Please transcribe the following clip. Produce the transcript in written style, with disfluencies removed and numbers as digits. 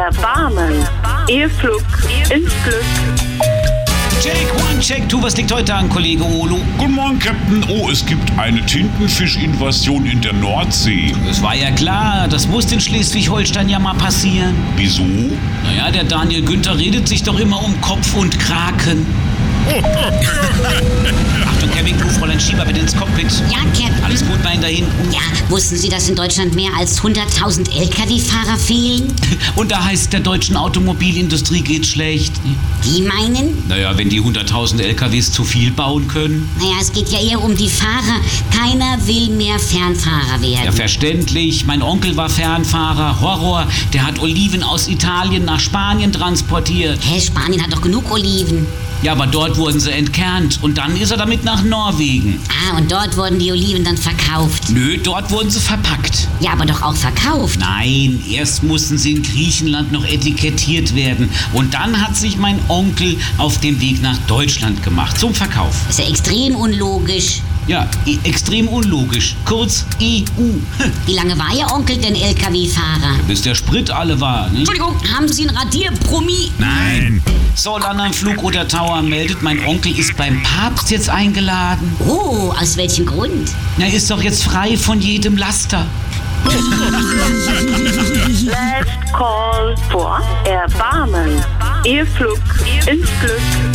Erbarmen. Ihr Flug ins Glück. Check, one, check, two, was liegt heute an, Kollege Olo? Guten Morgen, Captain. Oh, es gibt eine Tintenfischinvasion in der Nordsee. Das war ja klar, das muss in Schleswig-Holstein ja mal passieren. Wieso? Naja, der Daniel Günther redet sich doch immer um Kopf und Kraken. Achtung, Kevin, ruf Fräulein Schieber bitte ins Cockpit. Ja, Captain. Alles gut, mein da hinten. Ja, wussten Sie, dass in Deutschland mehr als 100.000 Lkw-Fahrer fehlen? Und da heißt, der deutschen Automobilindustrie geht schlecht. Die meinen? Naja, wenn die 100.000 LKWs zu viel bauen können. Naja, es geht ja eher um die Fahrer. Keiner will mehr Fernfahrer werden. Ja, verständlich. Mein Onkel war Fernfahrer. Horror. Der hat Oliven aus Italien nach Spanien transportiert. Hä, Spanien hat doch genug Oliven. Ja, aber dort wurden sie entkernt. Und dann ist er damit nach Norwegen. Ah, und dort wurden die Oliven dann verkauft. Nö, dort wurden sie verpackt. Ja, aber doch auch verkauft. Nein, erst mussten sie in Griechenland noch etikettiert werden. Und dann hat sich mein Onkel auf den Weg nach Deutschland gemacht, zum Verkauf. Das ist ja extrem unlogisch. Ja, extrem unlogisch. Kurz EU. Wie lange war Ihr Onkel denn Lkw-Fahrer? Bis der Sprit alle war, ne? Entschuldigung, haben Sie ein Radierpromi? Nein. So, London Flug oder Tower meldet, mein Onkel ist beim Papst jetzt eingeladen. Oh, aus welchem Grund? Er ist doch jetzt frei von jedem Laster. Last call for Erbarmen. Ihr Flug ins Glück.